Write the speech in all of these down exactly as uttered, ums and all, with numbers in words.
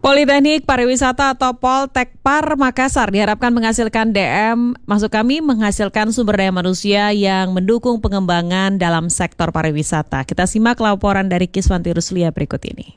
Politeknik Pariwisata atau Poltekpar Makassar diharapkan menghasilkan D M, maksud kami menghasilkan sumber daya manusia yang mendukung pengembangan dalam sektor pariwisata. Kita simak laporan dari Kiswanti Ruslia berikut ini.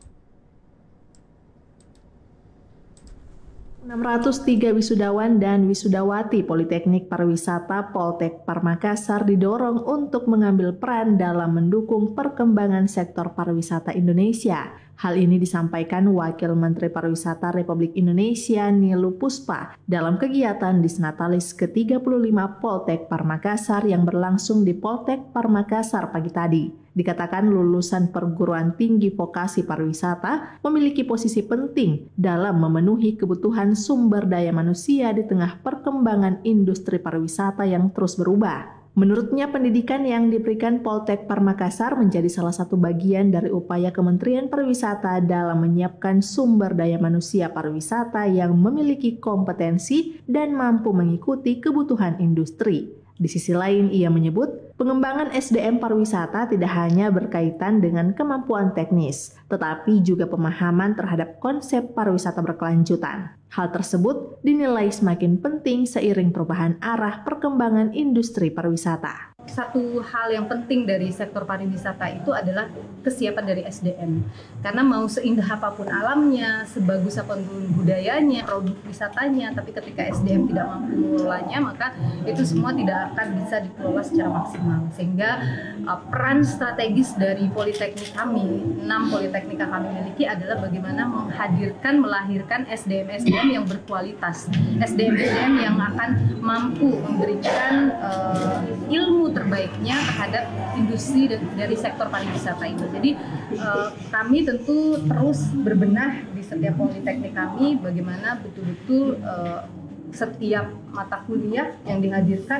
enam ratus tiga wisudawan dan wisudawati Politeknik Pariwisata Poltekpar Makassar didorong untuk mengambil peran dalam mendukung perkembangan sektor pariwisata Indonesia. Hal ini disampaikan Wakil Menteri Pariwisata Republik Indonesia Nilu Puspa dalam kegiatan Disnatalis ke tiga puluh lima Poltekpar Makassar yang berlangsung di Poltekpar Makassar pagi tadi. Dikatakan lulusan perguruan tinggi vokasi pariwisata memiliki posisi penting dalam memenuhi kebutuhan sumber daya manusia di tengah perkembangan industri pariwisata yang terus berubah. Menurutnya, pendidikan yang diberikan Poltekpar Makassar menjadi salah satu bagian dari upaya Kementerian Pariwisata dalam menyiapkan sumber daya manusia pariwisata yang memiliki kompetensi dan mampu mengikuti kebutuhan industri. Di sisi lain, ia menyebut pengembangan S D M pariwisata tidak hanya berkaitan dengan kemampuan teknis, tetapi juga pemahaman terhadap konsep pariwisata berkelanjutan. Hal tersebut dinilai semakin penting seiring perubahan arah perkembangan industri pariwisata. Satu hal yang penting dari sektor pariwisata itu adalah kesiapan dari S D M. Karena mau seindah apapun alamnya, sebagus apapun budayanya, produk wisatanya, tapi ketika S D M tidak mampu mengelolanya, maka itu semua tidak akan bisa dikelola secara maksimal. Sehingga uh, peran strategis dari politeknik kami, enam politeknik yang kami miliki adalah bagaimana menghadirkan, melahirkan S D M-S D M yang berkualitas, S D M-S D M yang akan mampu memberikan uh, ilmu terbaiknya terhadap industri dari sektor pariwisata itu. Jadi uh, kami tentu terus berbenah di setiap politeknik kami bagaimana betul-betul uh, setiap mata kuliah yang dihadirkan